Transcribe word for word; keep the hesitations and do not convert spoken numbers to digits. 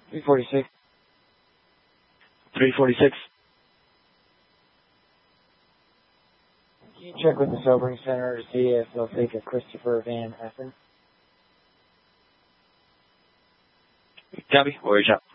three forty-six. three forty-six. Can you check with the sobering center to see if they'll take a Christopher Van Essen? Copy. Warrior Chop.